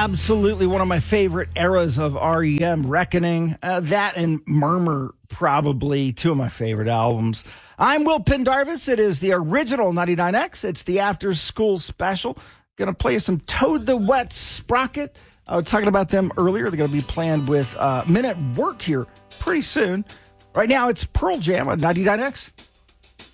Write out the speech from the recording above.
absolutely one of my favorite eras of REM, Reckoning. That and Murmur, probably two of my favorite albums. I'm Will Pendarvis. It is the original 99X. It's the after school special. Going to play you some Toad the Wet Sprocket. I was talking about them earlier. They're going to be planned with Men at Work here pretty soon. Right now, it's Pearl Jam on 99X.